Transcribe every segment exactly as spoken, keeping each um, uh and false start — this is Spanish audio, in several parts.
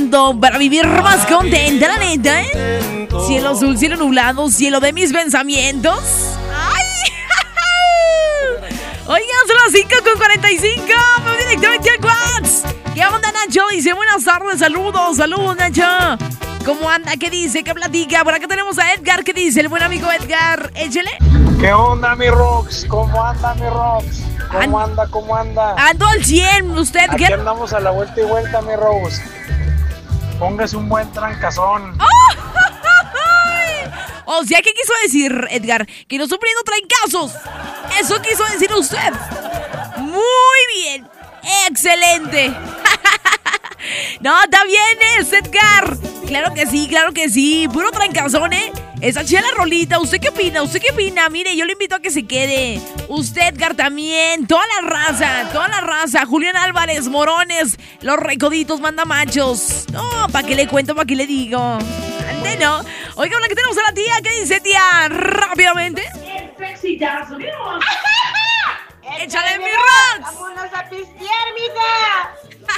momento para vivir más contenta, la neta, ¿eh? Cielo azul, cielo nublado, cielo de mis pensamientos. ¡Ay! Oigan, son las cinco con cuarenta y cinco. Me voy directamente al WhatsApp. ¿Qué onda, Nacho? Dice, buenas tardes, saludos, saludos, Nacho. ¿Cómo anda? ¿Qué dice? ¿Qué platica? Por acá tenemos a Edgar. ¿Qué dice el buen amigo Edgar? Échale. ¿Qué onda, mi Rox? ¿Cómo anda, mi Rox? ¿Cómo And- anda? ¿Cómo anda? Ando al cien. ¿Usted Aquí qué? andamos a la vuelta y vuelta, mi Rox. Póngase un buen trancazón. O sea, ¿qué quiso decir, Edgar? Que no sufriendo trancazos. Eso quiso decir usted. Muy bien. Excelente. No, está bien, es Edgar. Claro que sí, claro que sí. Puro trancazón, ¿eh? Esa chida la rolita. ¿Usted qué opina? ¿Usted qué opina? Mire, yo le invito a que se quede. Usted, Edgar, también. Toda la raza, toda la raza. Julián Álvarez, Morones, los recoditos, mandamachos. No, ¿para qué le cuento? ¿Para qué le digo? Ande, no. Oiga, hola, ¿qué tenemos a la tía? ¿Qué dice, tía? Rápidamente. ¡Échale mi Rox! ¡Vámonos a pistear, mija!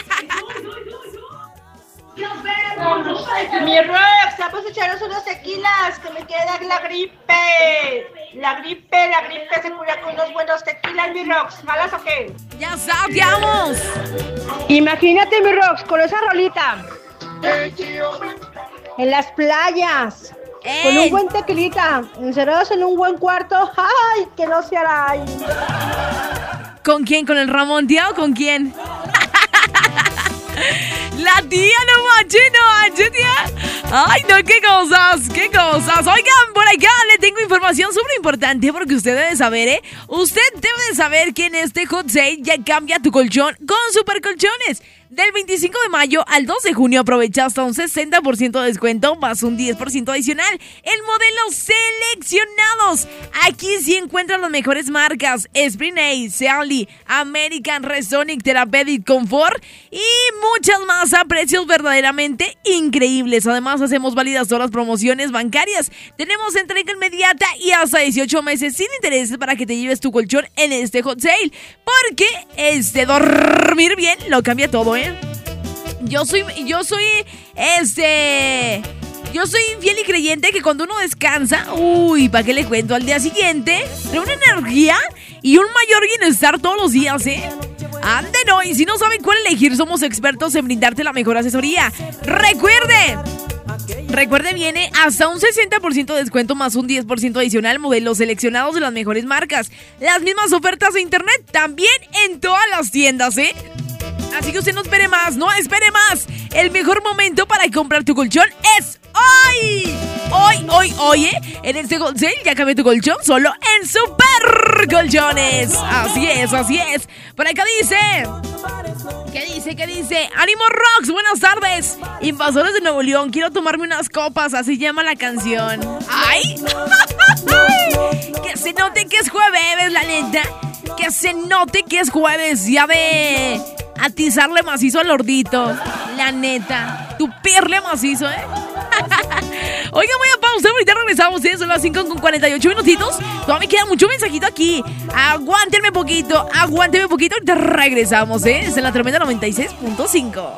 Mi Rox, vamos a echarnos unos tequilas, que me queda la gripe. La gripe, la gripe se cura con unos buenos tequilas, mi Rox. ¿Jalas o qué? ¡Ya sabiamos! Imagínate, mi Rox, con esa rolita. En las playas. ¡Ey! Con un buen tequilita, encerrados en un buen cuarto. ¡Ay, que no se hará! ¿Con quién? ¿Con el Ramón, tía, o con quién? La tía, no manches, no manches, tía. Ay, no, qué cosas, qué cosas. Oigan, por acá le tengo información súper importante porque usted debe saber, ¿eh? Usted debe de saber que en este hot sale ya cambia tu colchón con Super Colchones. Del veinticinco de mayo al dos de junio aprovecha hasta un sesenta por ciento de descuento más un diez por ciento adicional en modelos seleccionados. Aquí sí encuentran las mejores marcas: Spring-A, Sealy, American, Resonic, Therapeutic, Comfort y muchas más a precios verdaderamente increíbles. Además, hacemos válidas todas las promociones bancarias. Tenemos entrega inmediata y hasta dieciocho meses sin intereses para que te lleves tu colchón en este hot sale. Porque este dormir bien lo cambia todo, ¿eh? Yo soy, yo soy, este, yo soy fiel y creyente que cuando uno descansa, uy, ¿para qué le cuento? Al día siguiente, trae una energía y un mayor bienestar todos los días, ¿eh? Ande, no, y si no saben cuál elegir, somos expertos en brindarte la mejor asesoría. ¡Recuerde! Recuerde, viene hasta un sesenta por ciento de descuento más un diez por ciento adicional, modelos seleccionados de las mejores marcas. Las mismas ofertas de internet también en todas las tiendas, ¿eh? Así que usted no espere más, no espere más. El mejor momento para comprar tu colchón es hoy. Hoy, hoy, hoy, ¿eh? En este hot sale ya cambié tu colchón solo en Super Colchones. Así es, así es. Por acá dice... ¿Qué dice? ¿Qué dice? ¡Ánimo, Rox! Buenas tardes. Invasores de Nuevo León, quiero tomarme unas copas, así llama la canción. ¡Ay! Que se note que es jueves, la neta. Que se note que es jueves. Ya de atizarle macizo al lordito. La neta. Tupirle macizo, ¿eh? Oiga, voy a pausar, ahorita regresamos, ¿eh? Son las cinco con cuarenta y ocho minutitos. Todavía me queda mucho mensajito aquí. Aguántenme poquito, aguántenme poquito. Ahorita regresamos, ¿eh? Es en la Tremenda noventa y seis punto cinco.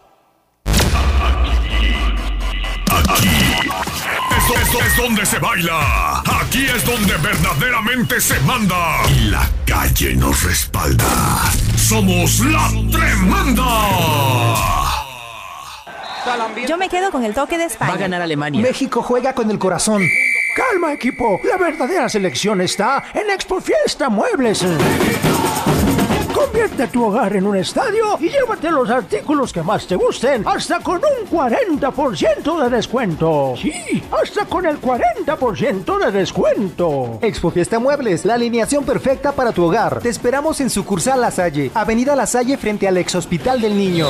Aquí esto, esto es donde se baila. Aquí es donde verdaderamente se manda. Y la calle nos respalda. Somos la Tremenda. Yo me quedo con el toque de España. Va a ganar Alemania. México juega con el corazón. Calma, equipo. La verdadera selección está en Expo Fiesta Muebles. Convierte tu hogar en un estadio y llévate los artículos que más te gusten hasta con un cuarenta por ciento de descuento. Sí, hasta con el cuarenta por ciento de descuento. Expo Fiesta Muebles, la alineación perfecta para tu hogar. Te esperamos en sucursal La Salle, Avenida La Salle frente al Ex Hospital del Niño.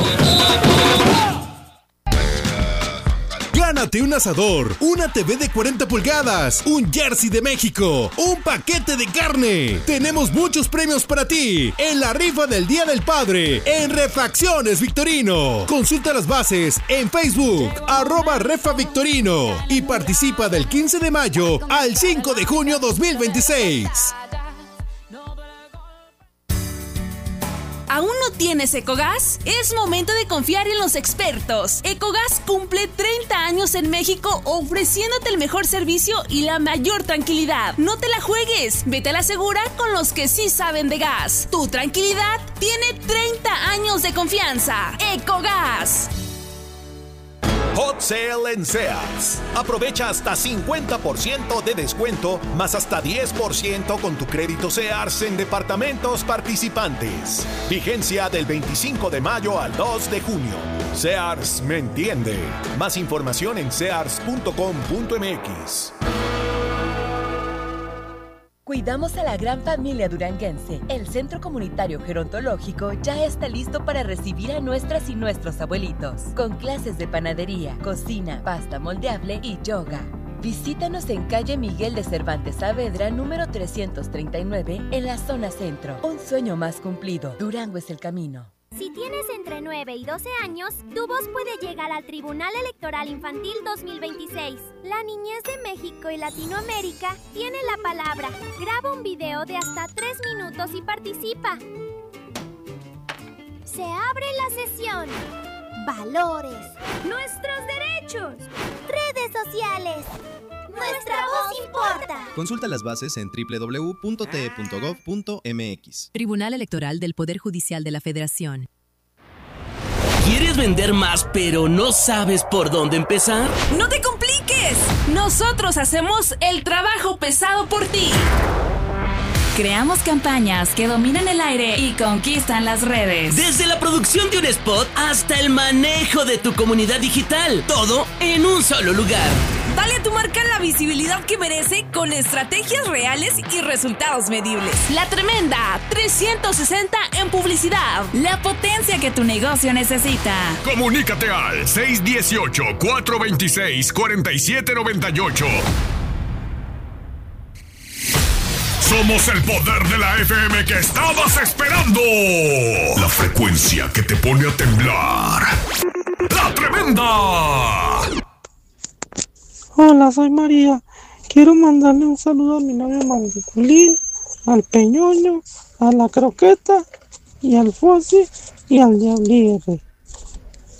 Gánate un asador, una T V de cuarenta pulgadas, un jersey de México, un paquete de carne. Tenemos muchos premios para ti en la rifa del Día del Padre en Refacciones Victorino. Consulta las bases en Facebook, arroba Refa Victorino, y participa del quince de mayo al cinco de junio dos mil veintiséis. ¿Aún no tienes Ecogas? Es momento de confiar en los expertos. Ecogas cumple treinta años en México ofreciéndote el mejor servicio y la mayor tranquilidad. No te la juegues, vete a la segura con los que sí saben de gas. Tu tranquilidad tiene treinta años de confianza. Ecogas. Hot Sale en Sears. Aprovecha hasta cincuenta por ciento de descuento, más hasta diez por ciento con tu crédito Sears en departamentos participantes. Vigencia del veinticinco de mayo al dos de junio. Sears me entiende. Más información en sears punto com punto m x. Cuidamos a la gran familia duranguense. El Centro Comunitario Gerontológico ya está listo para recibir a nuestras y nuestros abuelitos, con clases de panadería, cocina, pasta moldeable y yoga. Visítanos en calle Miguel de Cervantes Saavedra, número trescientos treinta y nueve, en la zona centro. Un sueño más cumplido. Durango es el camino. Si tienes entre nueve y doce años, tu voz puede llegar al Tribunal Electoral Infantil dos mil veintiséis. La niñez de México y Latinoamérica tiene la palabra. Graba un video de hasta tres minutos y participa. Se abre la sesión. Valores. Nuestros derechos. Redes sociales. Nuestra voz importa. Consulta las bases en doble u doble u doble u punto t e punto gov punto m x. Tribunal Electoral del Poder Judicial de la Federación. ¿Quieres vender más pero no sabes por dónde empezar? ¡No te compliques! Nosotros hacemos el trabajo pesado por ti. Creamos campañas que dominan el aire y conquistan las redes. Desde la producción de un spot hasta el manejo de tu comunidad digital. Todo en un solo lugar. Dale a tu marca la visibilidad que merece con estrategias reales y resultados medibles. La Tremenda trescientos sesenta en publicidad. La potencia que tu negocio necesita. Comunícate al seis uno ocho, cuatro dos seis, cuatro siete nueve ocho. Somos el poder de la F M que estabas esperando. La frecuencia que te pone a temblar. ¡La Tremenda! Hola, soy María. Quiero mandarle un saludo a mi novio Mandiculín, al Peñoño, a la Croqueta y al Fossi y al Diablirre.